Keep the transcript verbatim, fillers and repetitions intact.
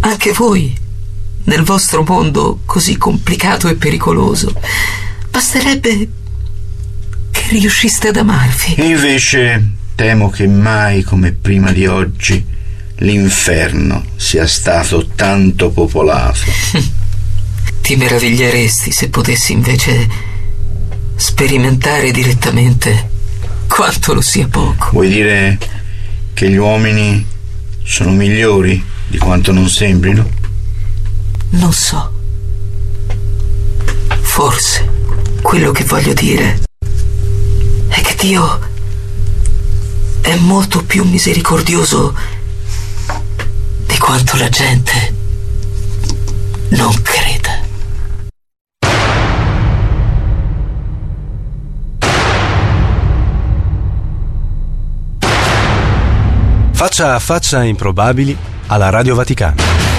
Anche voi, nel vostro mondo così complicato e pericoloso, basterebbe che riusciste ad amarvi. Invece temo che mai come prima di oggi l'inferno sia stato tanto popolato. Ti meraviglieresti se potessi invece sperimentare direttamente quanto lo sia poco. Vuoi dire che gli uomini sono migliori di quanto non sembrino? Non so. Forse quello che voglio dire è che Dio è molto più misericordioso di quanto la gente non creda. Faccia a faccia improbabili alla Radio Vaticana.